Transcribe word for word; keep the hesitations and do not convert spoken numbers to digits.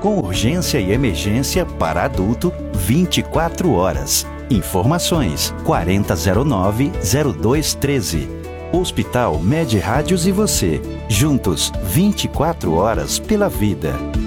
com urgência e emergência para adulto vinte e quatro horas. Informações quarenta zero nove zero dois treze. Hospital Med Rádios e você, juntos vinte e quatro horas pela vida.